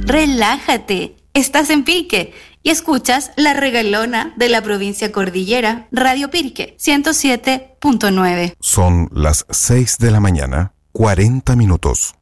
Relájate, estás en Pirque y escuchas La Regalona de la provincia Cordillera, Radio Pirque 107.9. Son las 6 de la mañana, 40 minutos.